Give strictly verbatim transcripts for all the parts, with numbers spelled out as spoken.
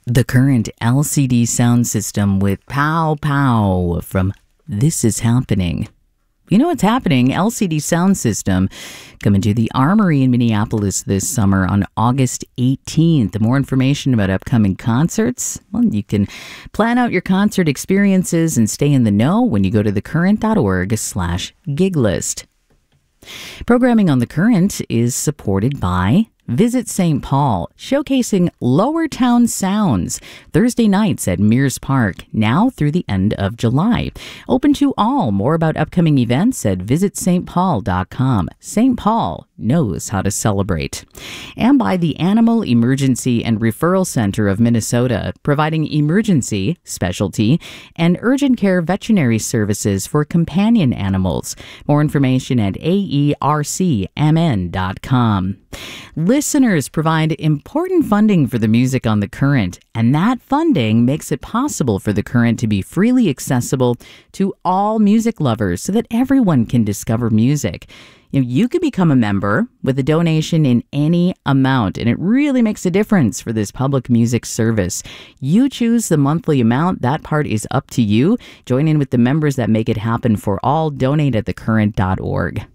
The Current L C D sound system with Pow Pow from This Is Happening. You know what's happening? L C D sound system coming to the Armory in Minneapolis this summer on August eighteenth. More information about upcoming concerts? Well, you can plan out your concert experiences and stay in the know when you go to thecurrent.org slash gig list. Programming on The Current is supported by Visit Saint Paul, showcasing Lower Town sounds, Thursday nights at Mears Park, now through the end of July. Open to all. More about upcoming events at visit st paul dot com. Saint Paul knows how to celebrate. And by the Animal Emergency and Referral Center of Minnesota, providing emergency, specialty, and urgent care veterinary services for companion animals. More information at a e r c m n dot com. Listeners provide important funding for the music on The Current, and that funding makes it possible for The Current to be freely accessible to all music lovers so that everyone can discover music. You know, you can become a member with a donation in any amount, and it really makes a difference for this public music service. You choose the monthly amount. That part is up to you. Join in with the members that make it happen for all. Donate at the current dot org.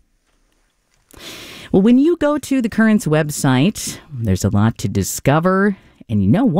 Well, when you go to The Current's website, there's a lot to discover, and you know what?